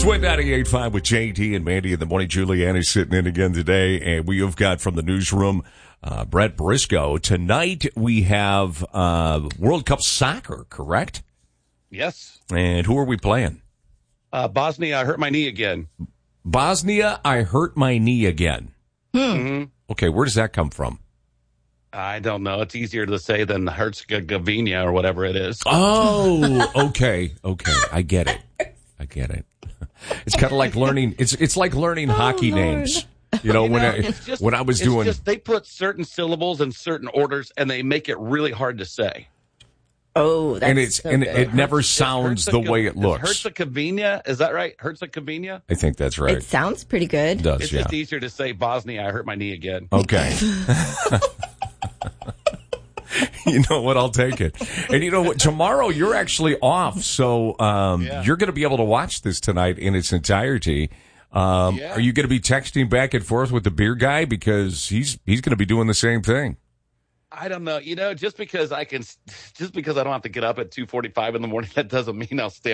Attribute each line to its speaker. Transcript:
Speaker 1: Sweat 98.5 with JD and Mandy in the morning. Julianne is sitting in again today, and we have got from the newsroom Brett Briscoe. Tonight we have World Cup soccer, correct?
Speaker 2: Yes.
Speaker 1: And who are we playing?
Speaker 2: Bosnia, I hurt my knee again.
Speaker 1: Bosnia, I hurt my knee again.
Speaker 2: Mm-hmm.
Speaker 1: Okay, where does that come from?
Speaker 2: I don't know. It's easier to say than Herzegovina or whatever it is.
Speaker 1: Oh, okay. I get it. It's kind of like learning. It's like learning hockey names. When I was doing,
Speaker 2: they put certain syllables in certain orders, and they make it really hard to say.
Speaker 3: Oh, that's
Speaker 1: it never sounds the way it looks.
Speaker 2: Herzegovina, is that right? Herzegovina?
Speaker 1: I think that's right.
Speaker 3: It sounds pretty good.
Speaker 1: It does,
Speaker 2: it's just easier to say Bosnia, I hurt my knee again.
Speaker 1: Okay. You know what? I'll take it. And you know what? Tomorrow you're actually off, so you're going to be able to watch this tonight in its entirety. Are you going to be texting back and forth with the beer guy, because he's going to be doing the same thing?
Speaker 2: I don't know. Just because I don't have to get up at 2:45 in the morning, that doesn't mean I'll stay